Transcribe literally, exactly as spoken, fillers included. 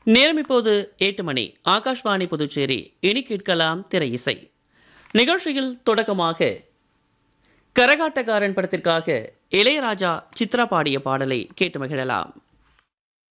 நேரம் இப்போது எட்டு மணி. ஆகாஷ்வாணி புதுச்சேரி. இனி கேட்கலாம் திரை இசை நிகழ்ச்சியில். தொடக்கமாக கரகாட்டக்காரன் படத்திற்காக இளையராஜா சித்ரா பாடிய பாடலை கேட்டு மகிழலாம்.